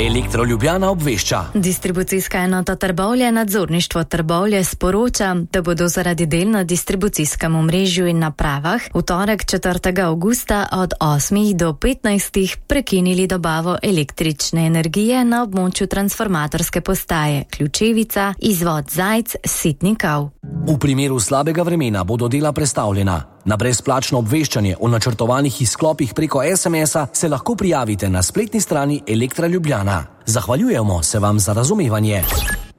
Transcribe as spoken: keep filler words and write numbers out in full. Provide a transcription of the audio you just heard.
Elektro Ljubljana obvešča. Distribucijska enota Trbovlje, nadzorništvo Trbovlje sporoča, da bodo zaradi del na distribucijskem omrežju in napravah v torek četrtega avgusta od osmih do petnajstih prekinili dobavo električne energije na območju transformatorske postaje Ključevica, izvod Zajc, Sitnikov. V primeru slabega vremena bodo dela prestavljena. Na brezplačno obveščanje o načrtovanih izklopih preko es em es-a se lahko prijavite na spletni strani Elektra Ljubljana. Zahvaljujemo se vam za razumevanje.